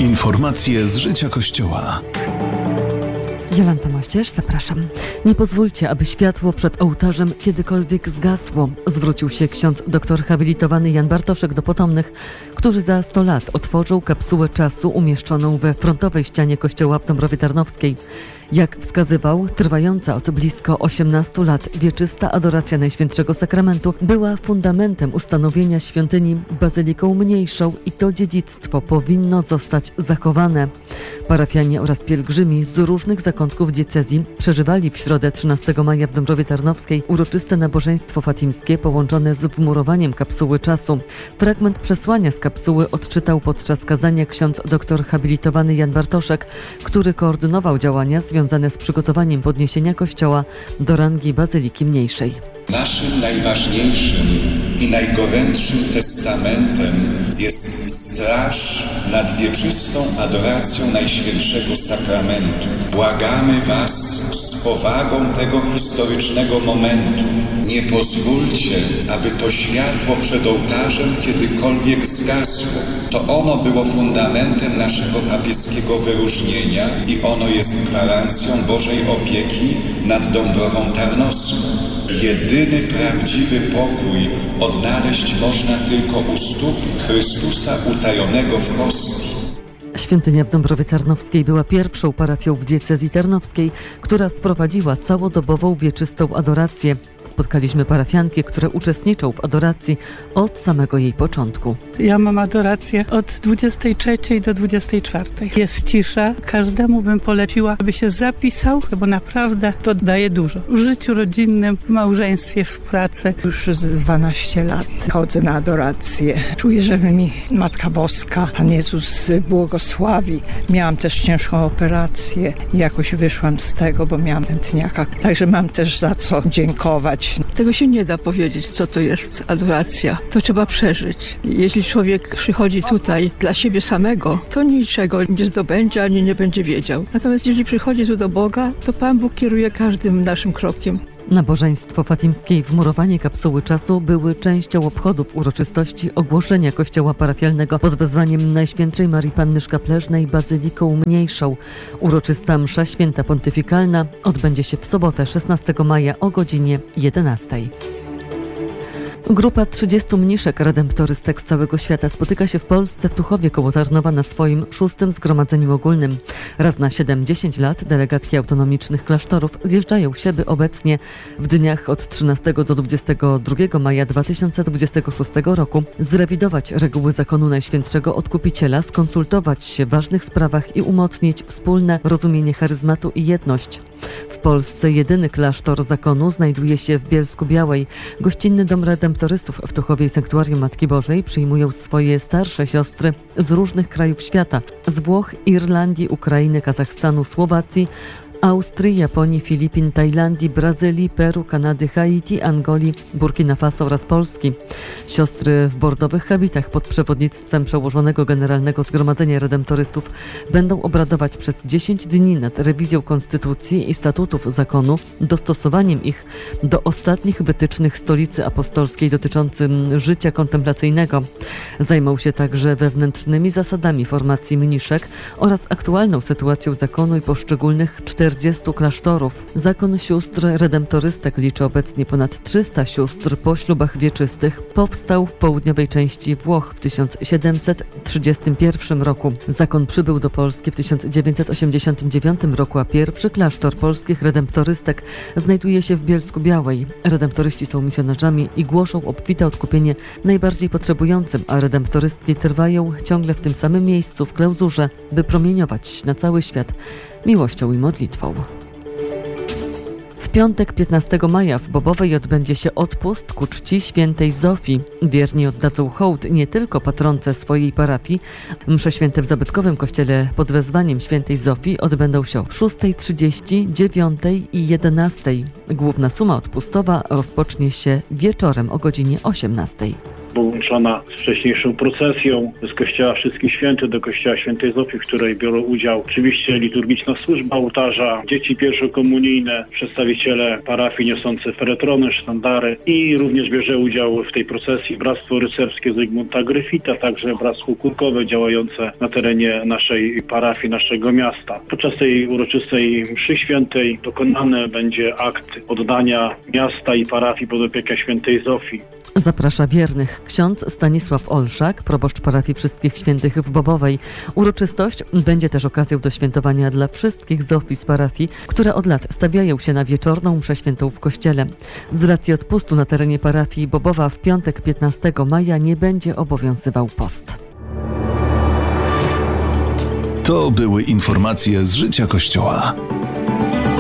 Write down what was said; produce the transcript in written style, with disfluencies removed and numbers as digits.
Informacje z życia Kościoła. Jolanta Mościerz, zapraszam. Nie pozwólcie, aby światło przed ołtarzem kiedykolwiek zgasło. Zwrócił się ksiądz doktor habilitowany Jan Bartoszek do potomnych, którzy za 100 lat otworzą kapsułę czasu umieszczoną we frontowej ścianie kościoła w Dąbrowie Tarnowskiej. Jak wskazywał, trwająca od blisko 18 lat wieczysta adoracja Najświętszego Sakramentu była fundamentem ustanowienia świątyni bazyliką mniejszą i to dziedzictwo powinno zostać zachowane. Parafianie oraz pielgrzymi z różnych zakątków diecezji przeżywali w środę 13 maja w Dąbrowie Tarnowskiej uroczyste nabożeństwo fatimskie połączone z wmurowaniem kapsuły czasu. Fragment przesłania z kapsuły odczytał podczas kazania ksiądz doktor habilitowany Jan Bartoszek, który koordynował działania związane z przygotowaniem podniesienia kościoła do rangi bazyliki mniejszej. Naszym najważniejszym i najgorętszym testamentem jest straż nad wieczystą adoracją Najświętszego Sakramentu. Błagamy Was z powagą tego historycznego momentu. Nie pozwólcie, aby to światło przed ołtarzem kiedykolwiek zgasło. To ono było fundamentem naszego papieskiego wyróżnienia i ono jest gwarancją Bożej opieki nad Dąbrową Tarnowską. Jedyny prawdziwy pokój odnaleźć można tylko u stóp Chrystusa utajonego w hostii. Świątynia w Dąbrowie Tarnowskiej była pierwszą parafią w diecezji tarnowskiej, która wprowadziła całodobową wieczystą adorację. Spotkaliśmy parafianki, które uczestniczą w adoracji od samego jej początku. Ja mam adorację od 23 do 24. Jest cisza. Każdemu bym poleciła, aby się zapisał, bo naprawdę to daje dużo. W życiu rodzinnym, w małżeństwie, w pracy. Już z 12 lat chodzę na adorację. Czuję, że mi Matka Boska, Pan Jezus błogosławi. Miałam też ciężką operację i jakoś wyszłam z tego, bo miałam tętniaka. Także mam też za co dziękować. Tego się nie da powiedzieć, co to jest adoracja. To trzeba przeżyć. Jeśli człowiek przychodzi tutaj dla siebie samego, to niczego nie zdobędzie, ani nie będzie wiedział. Natomiast jeśli przychodzi tu do Boga, to Pan Bóg kieruje każdym naszym krokiem. Nabożeństwo fatimskie i wmurowanie kapsuły czasu były częścią obchodów uroczystości ogłoszenia kościoła parafialnego pod wezwaniem Najświętszej Marii Panny Szkapleżnej bazyliką mniejszą. Uroczysta msza święta pontyfikalna odbędzie się w sobotę 16 maja o godzinie 11. Grupa 30 mniszek redemptorystek z całego świata spotyka się w Polsce w Tuchowie koło Tarnowa na swoim 6. zgromadzeniu ogólnym. Raz na 7-10 lat delegatki autonomicznych klasztorów zjeżdżają się, by obecnie w dniach od 13 do 22 maja 2026 roku zrewidować reguły zakonu Najświętszego Odkupiciela, skonsultować się w ważnych sprawach i umocnić wspólne rozumienie charyzmatu i jedność. W Polsce jedyny klasztor zakonu znajduje się w Bielsku-Białej. Gościnny dom redemptorystów w Tuchowie i Sanktuarium Matki Bożej przyjmują swoje starsze siostry z różnych krajów świata. Z Włoch, Irlandii, Ukrainy, Kazachstanu, Słowacji, Austrii, Japonii, Filipin, Tajlandii, Brazylii, Peru, Kanady, Haiti, Angolii, Burkina Faso oraz Polski. Siostry w bordowych habitach pod przewodnictwem przełożonego Generalnego Zgromadzenia Redemptorystów będą obradować przez 10 dni nad rewizją konstytucji i statutów zakonu, dostosowaniem ich do ostatnich wytycznych Stolicy Apostolskiej dotyczącym życia kontemplacyjnego. Zajmą się także wewnętrznymi zasadami formacji mniszek oraz aktualną sytuacją zakonu i poszczególnych 40 klasztorów. Zakon sióstr redemptorystek liczy obecnie ponad 300 sióstr po ślubach wieczystych. Powstał w południowej części Włoch w 1731 roku. Zakon przybył do Polski w 1989 roku, a pierwszy klasztor polskich redemptorystek znajduje się w Bielsku-Białej. Redemptoryści są misjonarzami i głoszą obfite odkupienie najbardziej potrzebującym, a redemptorystki trwają ciągle w tym samym miejscu w klauzurze, by promieniować na cały świat miłością i modlitwą. W piątek 15 maja w Bobowej odbędzie się odpust ku czci świętej Zofii. Wierni oddadzą hołd nie tylko patronce swojej parafii. Msze święte w zabytkowym kościele pod wezwaniem świętej Zofii odbędą się o 6:30, 9:00 i 11:00. Główna suma odpustowa rozpocznie się wieczorem o godzinie 18:00. połączona z wcześniejszą procesją z kościoła Wszystkich Świętych do kościoła Świętej Zofii, w której biorą udział oczywiście liturgiczna służba ołtarza, dzieci pierwszokomunijne, przedstawiciele parafii niosące feretrony, sztandary i również bierze udział w tej procesji Bractwo Rycerskie Zygmunta Gryfita, także Bractwo Kurkowe działające na terenie naszej parafii, naszego miasta. Podczas tej uroczystej mszy świętej dokonany będzie akt oddania miasta i parafii pod opiekę Świętej Zofii. Zaprasza wiernych ksiądz Stanisław Olszak, proboszcz parafii Wszystkich Świętych w Bobowej. Uroczystość będzie też okazją do świętowania dla wszystkich Zofii z parafii, które od lat stawiają się na wieczorną mszę świętą w kościele. Z racji odpustu na terenie parafii Bobowa w piątek 15 maja nie będzie obowiązywał post. To były informacje z życia Kościoła.